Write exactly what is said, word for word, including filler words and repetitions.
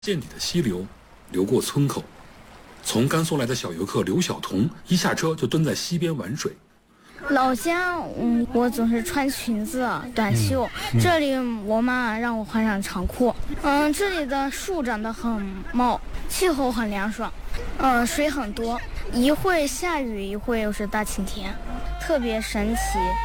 见底的溪流流过村口，从甘肃来的小游客刘晓彤一下车就蹲在溪边玩水。 老家，嗯，我总是穿裙子、短袖。嗯嗯、这里我妈让我换上长裤。嗯，这里的树长得很茂，气候很凉爽，嗯，水很多，一会下雨，一会又是大晴天，特别神奇。